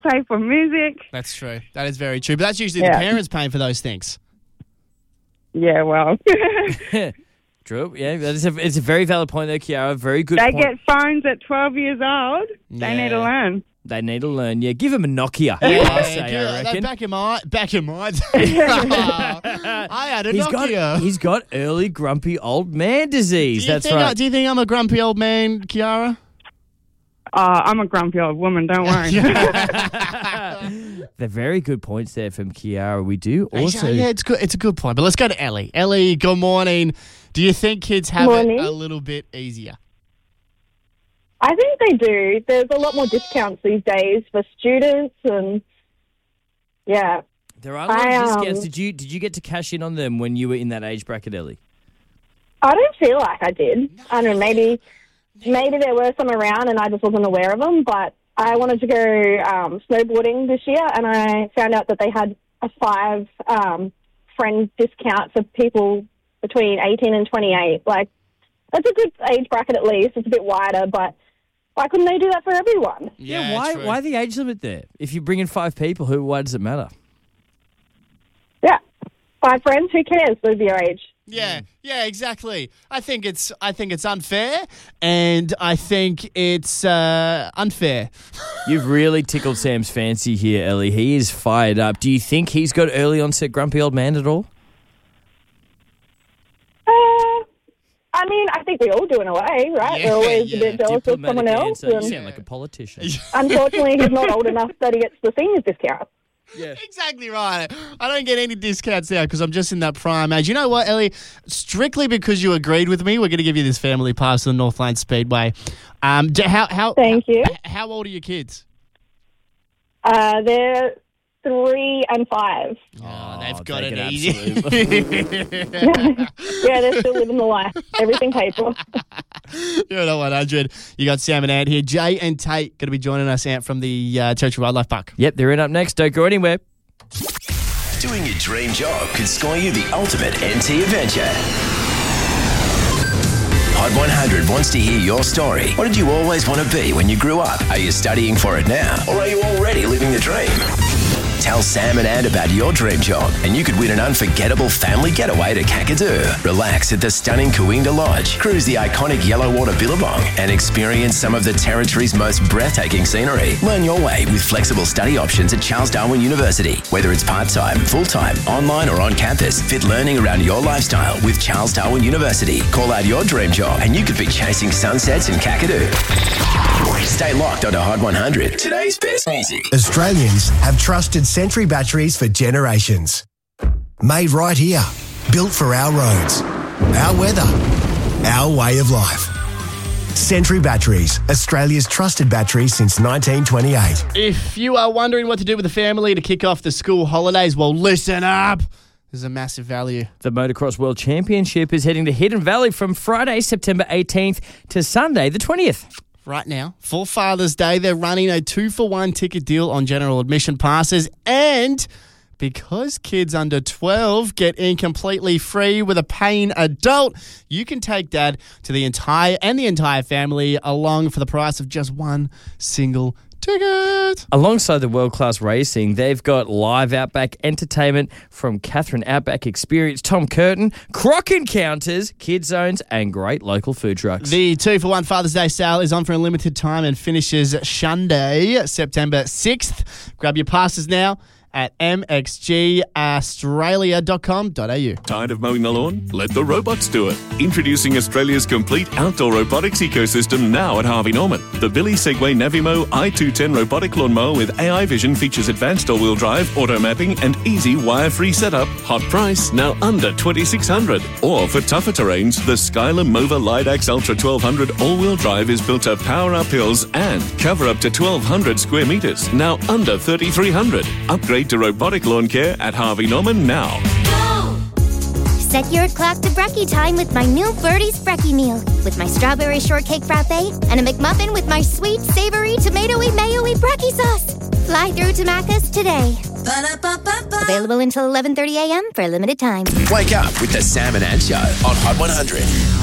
pay for music. That's true. That is very true. But that's usually the parents paying for those things. Yeah, well. True. Yeah, it's a very valid point there, Kiara. Very good They point. get phones at 12 years old. They need to learn. They need to learn. Yeah, give them a Nokia. Yeah, I say, I reckon. back in my I had a Nokia. He's got early grumpy old man disease. That's right. Do you think I'm a grumpy old man, Kiara? I'm a grumpy old woman, don't worry. They're very good points there from Kiara. We do also... Yeah, it's good. It's a good point. But let's go to Ellie. Ellie, good morning. Do you think kids have it a little bit easier? I think they do. There's a lot more discounts these days for students and, yeah. There are a lot of discounts. Did you get to cash in on them when you were in that age bracket, Ellie? I don't feel like I did. I don't know, maybe there were some around and I just wasn't aware of them, but I wanted to go snowboarding this year and I found out that they had a 5 friend discount for people between 18 and 28. Like, that's a good age bracket at least. It's a bit wider, but why couldn't they do that for everyone? Yeah, why the age limit there? If you bring in 5 people, why does it matter? Yeah. 5 friends, who cares? They'll be your age. Yeah, exactly. I think it's unfair, and I think it's unfair. You've really tickled Sam's fancy here, Ellie. He is fired up. Do you think he's got early onset grumpy old man at all? I mean, I think we all do in a way, right? We're always a bit jealous of someone else. You sound like a politician. Unfortunately, he's not old enough that he gets the seniors discount. Yeah. Exactly right. I don't get any discounts now because I'm just in that prime age. You know what, Ellie? Strictly because you agreed with me, we're going to give you this family pass to the Northland Speedway. Thank you. How old are your kids? They're 3 and 5. Oh, they've got it easy. Yeah, they're still living the life. Everything paid for. You're at 100. You got Sam and Ant here. Jay and Tate going to be joining us, Ant, from the Territory Wildlife Park. Yep, they're in up next. Don't go anywhere. Doing your dream job could score you the ultimate NT adventure. Hot 100 wants to hear your story. What did you always want to be when you grew up? Are you studying for it now? Or are you already living the dream? Tell Sam and Ant about your dream job and you could win an unforgettable family getaway to Kakadu. Relax at the stunning Kooinda Lodge, cruise the iconic Yellowwater Billabong and experience some of the Territory's most breathtaking scenery. Learn your way with flexible study options at Charles Darwin University. Whether it's part-time, full-time, online or on campus, fit learning around your lifestyle with Charles Darwin University. Call out your dream job and you could be chasing sunsets in Kakadu. Stay locked onto Hot 100. Today's best music. Australians have trusted Sentry batteries for generations. Made right here. Built for our roads, our weather, our way of life. Sentry Batteries, Australia's trusted battery since 1928. If you are wondering what to do with the family to kick off the school holidays, well, listen up. There's a massive value. The Motocross World Championship is heading to Hidden Valley from Friday, September 18th to Sunday, the 20th. Right now, for Father's Day, they're running a 2-for-1 ticket deal on general admission passes, and because kids under 12 get in completely free with a paying adult, you can take Dad to the entire family along for the price of just one single ticket. Alongside the world-class racing, they've got live Outback entertainment from Catherine Outback Experience, Tom Curtin, croc encounters, kid zones, and great local food trucks. The 2-for-1 Father's Day sale is on for a limited time and finishes Sunday, September 6th. Grab your passes now at mxgaustralia.com.au. Tired of mowing the lawn? Let the robots do it. Introducing Australia's complete outdoor robotics ecosystem now at Harvey Norman. The Billy Segway Navimo i210 robotic lawnmower with AI vision features advanced all-wheel drive, auto mapping, and easy wire-free setup. Hot price, now under $2,600. Or for tougher terrains, the Skyler Mova Lidax Ultra 1200 all-wheel drive is built to power up hills and cover up to 1,200 square meters. Now under $3,300. Upgrade to robotic lawn care at Harvey Norman now. Set your clock to brekkie time with my new Birdie's Brekkie meal. With my strawberry shortcake frappe and a McMuffin with my sweet, savory, tomatoey, mayo-y brekkie sauce. Fly through to Macca's today. Ba-da-ba-ba-ba. Available until 11:30 a.m. for a limited time. Wake up with the Sam and Ant Show on Hot 100.